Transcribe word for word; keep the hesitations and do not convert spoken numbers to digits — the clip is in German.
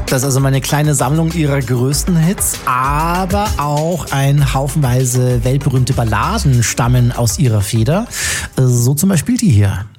Das ist also meine kleine Sammlung ihrer größten Hits, aber auch ein haufenweise weltberühmte Balladen stammen aus ihrer Feder. So zum Beispiel die hier.